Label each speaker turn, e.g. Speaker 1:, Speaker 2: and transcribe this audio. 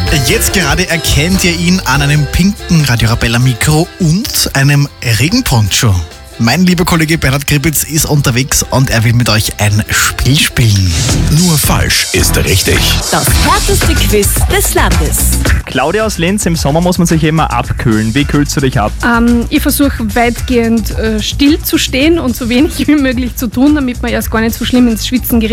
Speaker 1: Jetzt gerade erkennt ihr ihn an einem pinken Radio Arabella Mikro und einem Regenponcho. Mein lieber Kollege Bernhard Gripitz ist unterwegs und er will mit euch ein Spiel spielen.
Speaker 2: Nur falsch ist richtig.
Speaker 3: Das härteste Quiz des Landes.
Speaker 4: Claudia aus Linz, im Sommer muss man sich immer abkühlen. Wie kühlst du dich ab?
Speaker 5: Ich versuche weitgehend still zu stehen und so wenig wie möglich zu tun, damit man erst gar nicht so schlimm ins Schwitzen gerät.